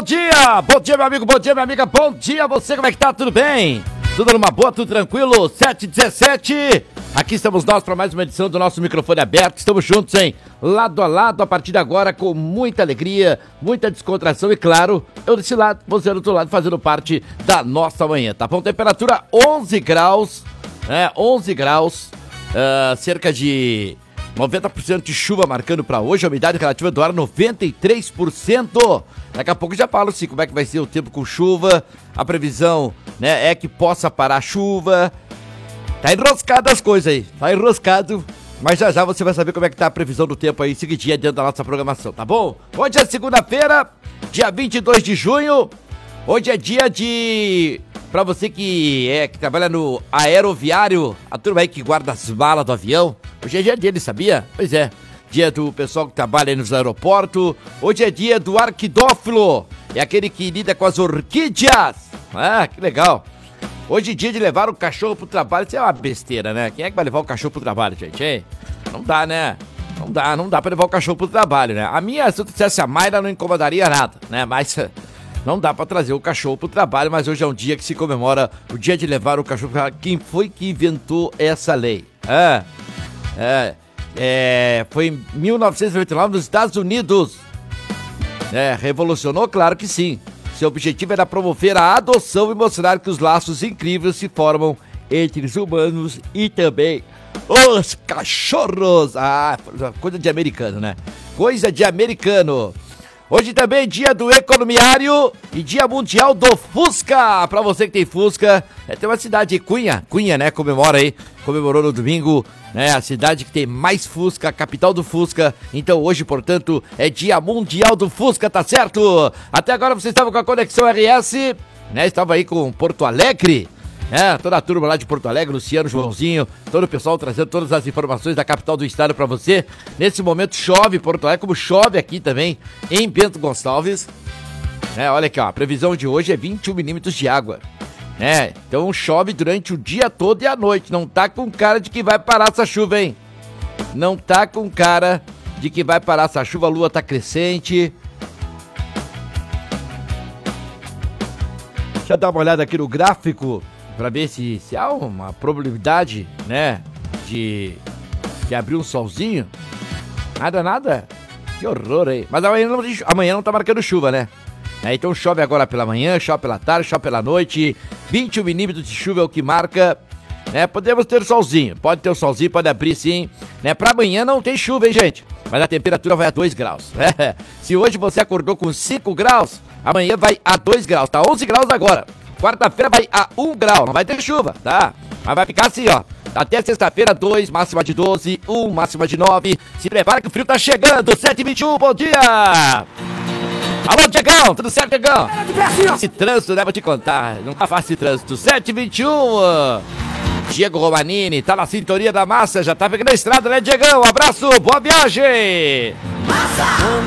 dia! Bom dia, meu amigo, bom dia, minha amiga, bom dia você, como é que tá? Tudo bem? Tudo numa boa, tudo tranquilo? 7h17, aqui estamos nós para mais uma edição do nosso microfone aberto, estamos juntos, hein? Lado a lado, a partir de agora, com muita alegria, muita descontração e, claro, eu desse lado, você do outro lado, fazendo parte da nossa manhã, tá bom? Temperatura 11 graus, né? 11 graus, cerca de 90% de chuva marcando para hoje, a umidade relativa do ar 93%. Daqui a pouco já falo assim, como é que vai ser o tempo com chuva, a previsão, né, é que possa parar a chuva. Tá enroscado as coisas aí, tá enroscado, mas já já você vai saber como é que tá a previsão do tempo aí, seguidinha dentro da nossa programação, tá bom? Hoje é segunda-feira, dia 22 de junho, hoje é dia de... Pra você que trabalha no aeroviário, a turma aí que guarda as malas do avião, hoje é dia dele, sabia? Pois é, dia do pessoal que trabalha aí nos aeroportos, hoje é dia do arquidófilo, é aquele que lida com as orquídeas. Ah, que legal. Hoje é dia de levar o cachorro pro trabalho, isso é uma besteira, né? Quem é que vai levar o cachorro pro trabalho, gente, hein? Não dá, né? Não dá pra levar o cachorro pro trabalho, né? A minha, se eu dissesse a Mayra, não incomodaria nada, né? Mas... não dá pra trazer o cachorro pro trabalho, mas hoje é um dia que se comemora o dia de levar o cachorro pro trabalho. Quem foi que inventou essa lei? Foi em 1999 nos Estados Unidos. Revolucionou? Claro que sim. Seu objetivo era promover a adoção e mostrar que os laços incríveis se formam entre os humanos e também os cachorros. Ah, coisa de americano, né? Coisa de americano. Hoje também é dia do economiário e dia mundial do Fusca. Pra você que tem Fusca, tem uma cidade, Cunha, né, comemorou no domingo, né, a cidade que tem mais Fusca, a capital do Fusca. Então hoje, portanto, é dia mundial do Fusca, tá certo? Até agora vocês estavam com a Conexão RS, né, estava aí com Porto Alegre. Toda a turma lá de Porto Alegre, Luciano, Joãozinho, todo o pessoal trazendo todas as informações da capital do estado pra você. Nesse momento chove em Porto Alegre, como chove aqui também em Bento Gonçalves. Olha aqui, ó, a previsão de hoje é 21 milímetros de água. Então chove durante o dia todo e a noite. Não tá com cara de que vai parar essa chuva, hein? Não tá com cara de que vai parar essa chuva, a lua tá crescente. Deixa eu dar uma olhada aqui no gráfico pra ver se há uma probabilidade, né, de abrir um solzinho. Nada. Que horror aí. Mas amanhã não tá marcando chuva, né? Então chove agora pela manhã, chove pela tarde, chove pela noite. 21 milímetros de chuva é o que marca. Podemos ter solzinho. Pode ter o solzinho, pode abrir sim. Pra amanhã não tem chuva, hein, gente? Mas a temperatura vai a 2 graus. Se hoje você acordou com 5 graus, amanhã vai a 2 graus. Tá 11 graus agora. Quarta-feira vai a 1 grau, não vai ter chuva, tá? Mas vai ficar assim, ó. Até sexta-feira, 2, máxima de 12, 1, máxima de 9. Se prepara que o frio tá chegando, 7h21, bom dia! Alô, Diegão, tudo certo, Diegão? Esse trânsito, né, vou te contar, não tá fácil esse trânsito. 7h21, Diego Romanini, tá na sintonia da massa, já tá pegando a estrada, né, Diegão? Um abraço, boa viagem! Massa!